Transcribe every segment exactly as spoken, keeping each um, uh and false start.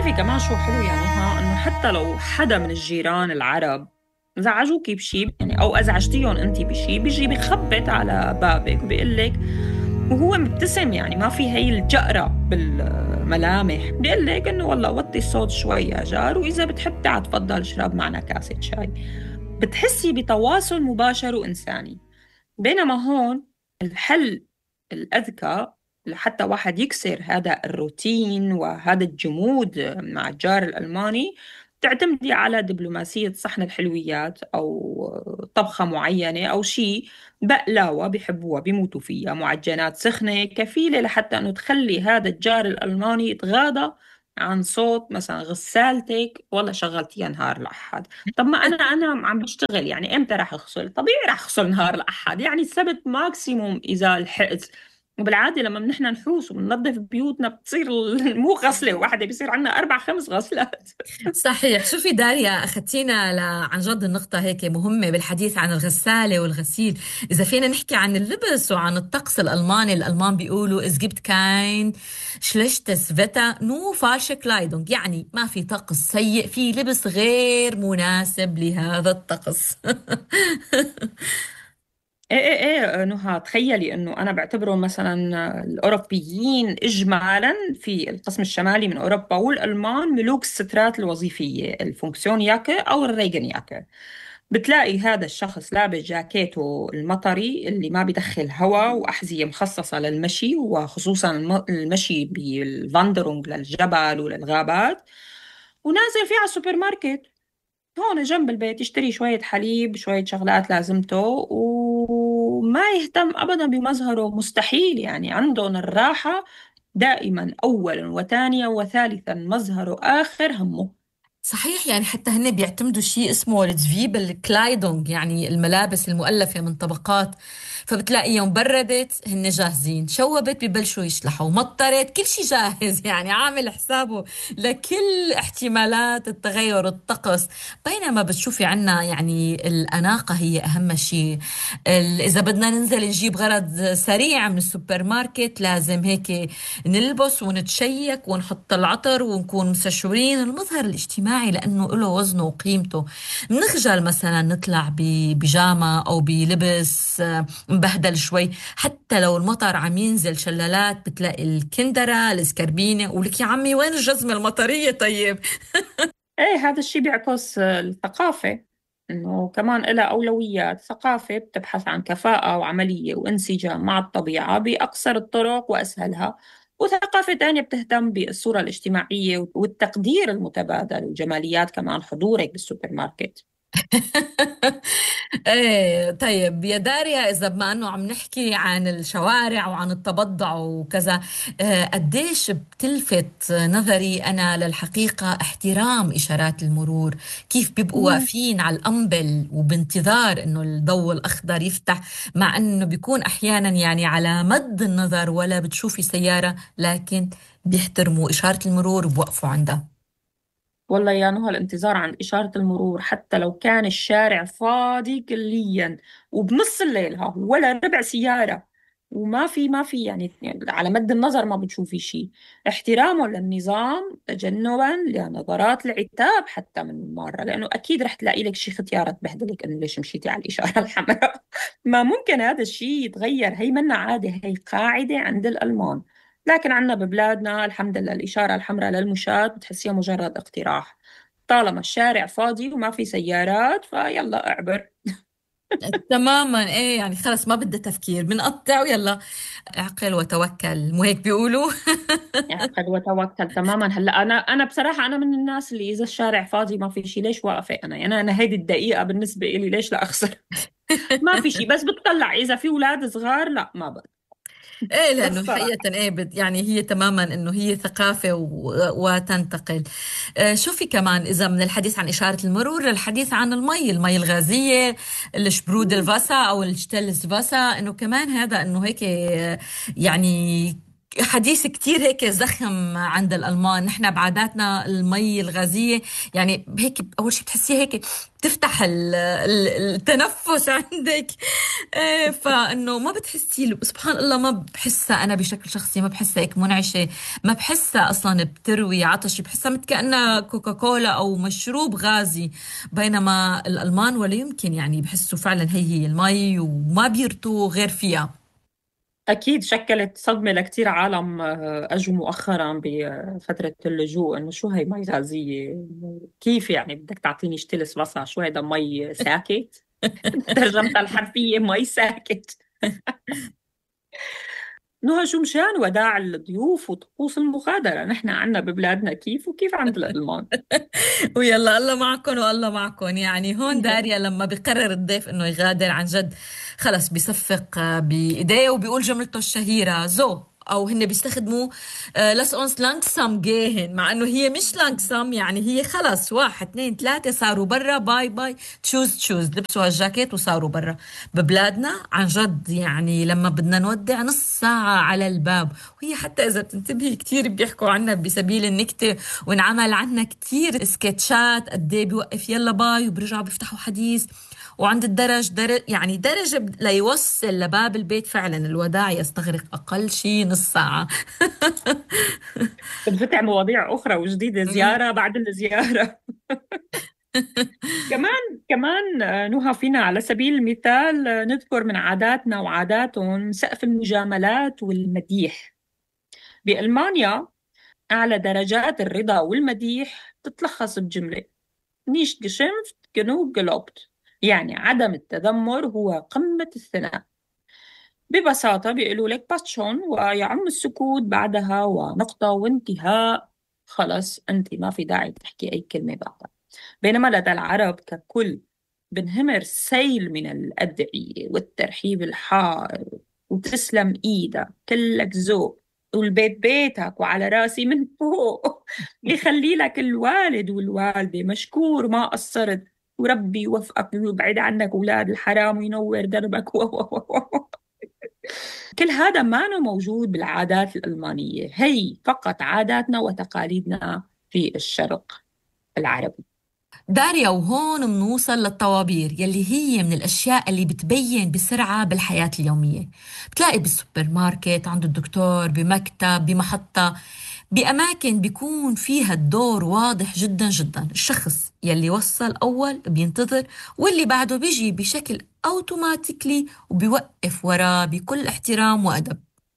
بتعرفي كمان شو حلو يا نهى، انه حتى لو حدا من الجيران العرب زعجوكي بشي، يعني او ازعجتيهم انت بشي، بيجي بيخبط على بابك وبيقول لك، وهو مبتسم، يعني ما في هي الجأرة بالملامح، بيقول لك انه والله وطي الصوت شوي يا جار، واذا بتحب تعال تفضل اشرب معنا كاسة شاي. بتحسي بتواصل مباشر وإنساني. بينما هون الحل الأذكى لحتى واحد يكسر هذا الروتين وهذا الجمود مع الجار الألماني، تعتمدي على دبلوماسية صحن الحلويات أو طبخة معينة أو شيء، بقلاوة بيحبوها بيموتوا فيها، معجنات سخنة كفيلة لحتى أنه تخلي هذا الجار الألماني يتغاضى عن صوت مثلا غسالتك والله شغلتيها نهار الأحد. طب ما انا انا عم بشتغل، يعني امتى راح اغسل؟ طبيعي راح اغسل نهار الاحد، يعني السبت ماكسيموم اذا لحقت. وبالعاده لما نحن نحوس وبننظف بيوتنا بتصير ال- مو غسله واحده، بيصير عندنا اربع خمس غسلات. صحيح. شوفي داريا، أخذتينا ل... عن جد النقطة هيك مهمة بالحديث عن الغسالة والغسيل. إذا فينا نحكي عن اللبس وعن الطقس الألماني، الألمان بيقولوا إز جبت كاين شلشتس فيتا نو فالش كلايدونج، يعني ما في طقس سيء، في لبس غير مناسب لهذا الطقس. ايه ايه ايه نهى، تخيلي انه انا بعتبره مثلا الاوروبيين اجمالا في القسم الشمالي من اوروبا والالمان ملوك السترات الوظيفيه، الفونكسيون ياكي او الريجن ياكي. بتلاقي هذا الشخص لابس جاكيته المطري اللي ما بيدخل هواء وأحذية مخصصة للمشي، وخصوصا الم- المشي بالفاندرونج للجبل وللغابات، ونازل فيه على السوبر ماركت هون جنب البيت يشتري شوية حليب شوية شغلات لازمته، وما يهتم أبدا بمظهره. مستحيل، يعني عندهم الراحة دائما أولا وثانيا وثالثا، مظهره آخر همه. صحيح، يعني حتى هن بيعتمدوا شيء اسمه الزفيب الكلايدونج، يعني الملابس المؤلفة من طبقات. فبتلاقيهم بردت هن جاهزين، شوبت ببلشوا يشلحوا، مطرت كل شيء جاهز يعني عامل حسابه لكل احتمالات التغير الطقس. بينما بتشوفي عنا يعني الأناقة هي أهم شيء. ال- إذا بدنا ننزل نجيب غرض سريع من السوبر ماركت لازم هيك نلبس ونتشيك ونحط العطر ونكون مسشورين، المظهر الاجتماعي لأنه له وزنه وقيمته. بنخجل مثلا نطلع ببيجامة أو بلبس آه، مبهدل شوي، حتى لو المطر عم ينزل شلالات بتلاقي الكندرة الاسكربينة ولك يا عمي وين الجزمة المطرية طيب. ايه هذا الشيء بيعكس آه، الثقافة، انه كمان لها اولويات. ثقافة بتبحث عن كفاءة وعملية وانسجام مع الطبيعة بأقصر الطرق وأسهلها، وثقافة تانية بتهتم بالصورة الاجتماعية والتقدير المتبادل وجماليات كمان حضورك بالسوبر ماركت. ايه طيب يا داريا، اذا بما انه عم نحكي عن الشوارع وعن التبضع وكذا، آه، قديش بتلفت نظري انا للحقيقة احترام اشارات المرور، كيف بيبقوا مم. واقفين على الانبل وبانتظار انه الضوء الاخضر يفتح، مع انه بيكون احيانا يعني على مد النظر ولا بتشوفي سيارة، لكن بيحترموا اشارة المرور وبوقفوا عندها. والله يا نهى، الانتظار عند إشارة المرور حتى لو كان الشارع فاضي كليا وبنص الليل ها ولا ربع سيارة، وما في ما في يعني, يعني على مد النظر ما بتشوفي شيء، احتراما للنظام تجنبا لنظرات العتاب حتى من المارة، لأنه أكيد رح تلاقي لك شيء ختيارة تبهدلك إنه ليش مشيتي على الإشارة الحمراء. ما ممكن هذا الشيء يتغير، هي منا عادة، هي قاعدة عند الألمان. لكن عنا ببلادنا الحمد لله الإشارة الحمراء للمشاة بتحسيها مجرد اقتراح، طالما الشارع فاضي وما في سيارات فيلا اعبر. تماما، ايه يعني خلص ما بدها تفكير، بنقطع ويلا، اعقل وتوكل، مو هيك بيقولوا؟ اعقد وتوكل تماما. هلا انا انا بصراحه انا من الناس اللي اذا الشارع فاضي ما في شيء ليش واقفه انا، يعني انا هيدي الدقيقه بالنسبه لي ليش لا اخسر. ما في شيء، بس بتطلع اذا في اولاد صغار لا ما بقى. ايه لانه الصراحه حقيقة ايه بت- يعني هي تماما انه هي ثقافة و- وتنتقل. آه، شوفي كمان اذا من الحديث عن اشارة المرور للحديث عن المي المي الغازية، الشبرود الفاسا او الشتلز فاسا، انه كمان هذا انه هيك آه، يعني حديث كتير هيك زخم عند الألمان. نحن بعاداتنا المي الغازية يعني هيك أول شيء بتحسيه هيك بتفتح ال- ال- التنفس عندك. إيه، فإنه ما بتحسي، سبحان الله ما بحسها أنا بشكل شخصي، ما بحسها هيك منعشة، ما بحسها أصلا بتروي عطشي، بحسها مثل كأنها كوكاكولا أو مشروب غازي. بينما الألمان ولا يمكن، يعني بحسوا فعلا هي هي المي وما بيرتوا غير فيها. أكيد شكلت صدمة لكتير عالم آه، أجوا مؤخرا بفترة اللجوء، إنه شو هي مي غازية؟ كيف يعني بدك تعطيني شتلس بصع؟ شو هيدا مي ساكت؟ ترجمتها الحرفية مي ساكت. نهى شو مشان وداع الضيوف وطقوس المغادرة، نحن عنا ببلادنا كيف وكيف عند الألمان. ويلا الله معكم والله معكم. يعني هون داريا لما بيقرر الضيف انه يغادر عن جد، خلص بيصفق آه، بايديه وبيقول جملته الشهيرة زو، او هن بيستخدموا لس اونس لانكسام جيهن، مع انه هي مش لانكسام، يعني هي خلص واحد اثنين ثلاثة صاروا برا، باي باي، تشوز تشوز، لبسوا هالجاكيت وصاروا برا. ببلادنا عن جد يعني لما بدنا نودع نص ساعة على الباب. وهي حتى إذا بتنتبهي كتير بيحكوا عنها بسبيل النكتة، وانعمل عنا كتير سكتشات قد ايه بيوقف يلا باي وبرجعوا بيفتحوا حديث. وعند الدرج درج يعني درجة ب- ليوصل لباب البيت فعلا الوداع يستغرق أقل شيء نص ساعة. بنفتح مواضيع أخرى وجديدة، زيارة بعد الزيارة. كمان كمان آه، نهى فينا على سبيل المثال آه، نذكر من عاداتنا وعاداتهم سقف المجاملات والمديح. بألمانيا أعلى درجات الرضا والمديح تتلخص بجملة: nicht geschimpft, genug gelobt. يعني عدم التذمر هو قمة الثناء. ببساطة بيقولوا لك باتشون ويعم السكوت بعدها ونقطة وانتهاء. خلص أنت ما في داعي تحكي أي كلمة بعدها. بينما لدى العرب ككل بنهمر سيل من الأدعية والترحيب الحار وتسلم إيدك كلك ذوق والبيت بيتك وعلى راسي من فوق. يخلي لك الوالد والوالدة مشكور ما قصرت، وربي يوفقك ويبعد عنك أولاد الحرام وينور دربك. كل هذا ما أنا موجود بالعادات الألمانية، هي فقط عاداتنا وتقاليدنا في الشرق العربي. داريا وهون منوصل للطوابير يلي هي من الأشياء اللي بتبين بسرعة بالحياة اليومية. بتلاقي بالسوبر ماركت، عند الدكتور، بمكتب، بمحطة، بأماكن بيكون فيها الدور واضح جدا جدا. الشخص يلي وصل أول بينتظر، واللي بعده بيجي بشكل أوتوماتيكلي وبيوقف وراه بكل احترام وأدب.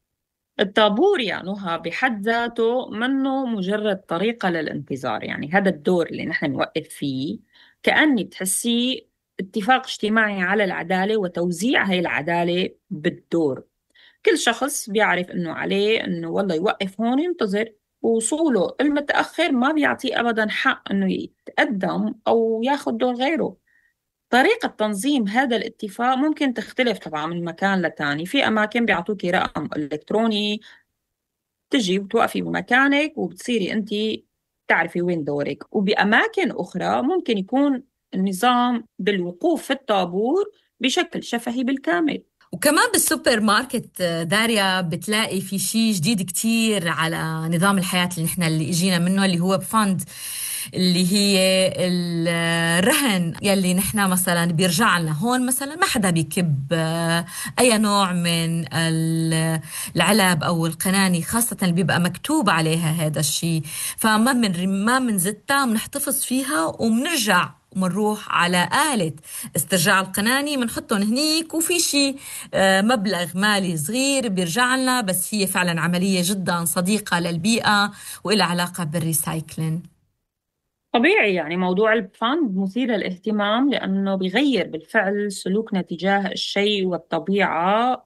الطابور يا نهى بحد ذاته منه مجرد طريقة للانتظار، يعني هذا الدور اللي نحن نوقف فيه كأني بتحسيه اتفاق اجتماعي على العدالة وتوزيع هاي العدالة بالدور. كل شخص بيعرف انه عليه انه والله يوقف هون ينتظر، ووصوله المتأخر ما بيعطيه ابدا حق انه يتقدم او ياخذ دور غيره. طريقة تنظيم هذا الاتفاق ممكن تختلف طبعا من مكان لتاني. في أماكن بيعطوكي رقم إلكتروني، تجي وتوقفي بمكانك وبتصيري أنت تعرفي وين دورك. وبأماكن أخرى ممكن يكون النظام بالوقوف في الطابور بشكل شفهي بالكامل. وكمان بالسوبر ماركت آه، داريا بتلاقي في شيء جديد كتير على نظام الحياة اللي نحن اللي اجينا منه، اللي هو بفند، اللي هي ال- الرهن يلي نحن مثلا بيرجع لنا هون. مثلا ما حدا بيكب آه، اي نوع من ال- العلب او القناني، خاصة اللي بيبقى مكتوب عليها هذا الشيء. فما من ما بنزتها، بنحتفظ فيها وبنرجع ومنروح على آلة استرجاع القناني، بنحطهم هنيك، وفي شيء آه، مبلغ مالي صغير بيرجع لنا. بس هي فعلا عملية جدا صديقة للبيئة وإلها علاقة بالريسايكلين. طبيعي، يعني موضوع الفند مثير للاهتمام لأنه بيغير بالفعل سلوكنا تجاه الشيء والطبيعة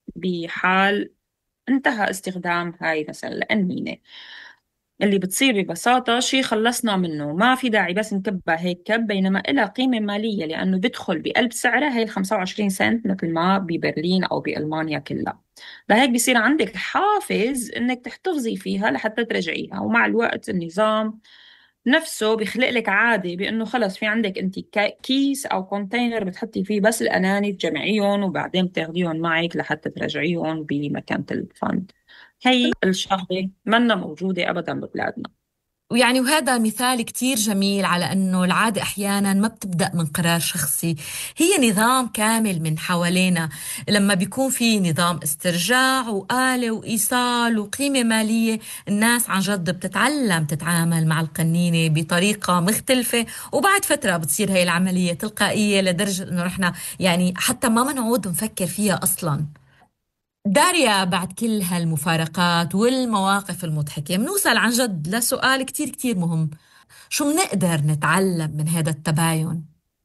بحال انتهى استخدام هاي مثلا القنينة. اللي بتصير ببساطة شيء خلصنا منه، ما في داعي بس نكبها هيك كب، بينما لها قيمة مالية لأنه بدخل بقلب سعرها هي ال خمسة وعشرين سنت مثل ما ببرلين أو بألمانيا كلها. لهيك بصير عندك حافز إنك تحتفظي فيها لحتى ترجعيها. ومع الوقت النظام نفسه بيخلق لك عادة بأنه خلص في عندك أنت كا- كيس أو كونتينر بتحطي فيه بس الأناني تجمعيهم وبعدين بتاخديهم معك لحتى ترجعيهم بمكانة الفند. هي الشغلة منا موجودة أبدا ببلادنا. ويعني وهذا مثال كتير جميل على أنه العادة أحيانا ما بتبدأ من قرار شخصي، هي نظام كامل من حوالينا. لما بيكون في نظام استرجاع وآلة وإيصال وقيمة مالية، الناس عن جد بتتعلم تتعامل مع القنينة بطريقة مختلفة، وبعد فترة بتصير هاي العملية تلقائية لدرجة أنه رحنا يعني حتى ما منعود نفكر فيها أصلاً. داريا، بعد كل هالمفارقات والمواقف المضحكة منوصل عن جد لسؤال كتير كتير مهم: شو منقدر نتعلم من هذا التباين؟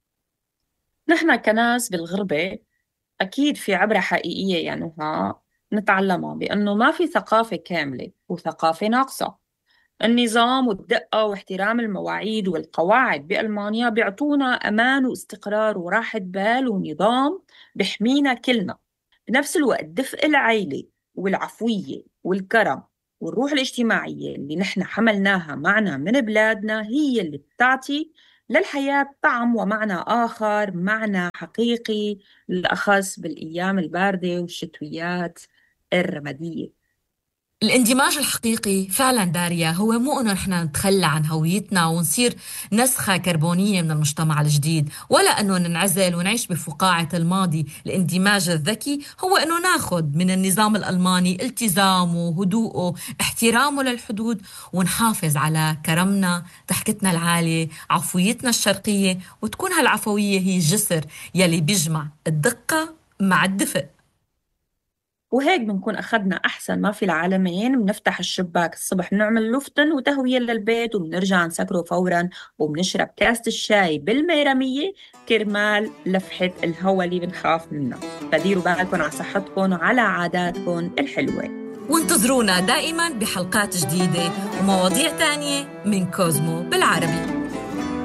نحن كناس بالغربة أكيد في عبرة حقيقية يعني ها نتعلمها، بأنه ما في ثقافة كاملة وثقافة ناقصة. النظام والدقة واحترام المواعيد والقواعد بألمانيا بيعطونا أمان واستقرار وراحة بال ونظام بحمينا كلنا. بنفس الوقت دفء العيلة والعفوية والكرم والروح الاجتماعية اللي نحن حملناها معنا من بلادنا هي اللي بتعطي للحياة طعم ومعنى آخر، معنى حقيقي، بالأخص بالأيام الباردة والشتويات الرمادية. الاندماج الحقيقي فعلا داريا هو مو انه نحن نتخلى عن هويتنا ونصير نسخة كربونية من المجتمع الجديد، ولا انه ننعزل ونعيش بفقاعة الماضي. الاندماج الذكي هو انه ناخذ من النظام الألماني التزامه، هدوءه، احترامه للحدود، ونحافظ على كرمنا، ضحكتنا العالية، عفويتنا الشرقية، وتكون هالعفوية هي الجسر يلي بيجمع الدقة مع الدفء. وهيك بنكون أخدنا أحسن ما في العالمين. بنفتح الشباك الصبح بنعمل لفتن وتهوية للبيت وبنرجع نسكره فورا، وبنشرب كاسة الشاي بالميرمية كرمال لفحة الهواء اللي بنخاف منها. فديروا بالكم على صحتكم وعلى عاداتكم الحلوة. وانتظرونا دائما بحلقات جديدة ومواضيع تانية من كوزمو بالعربي.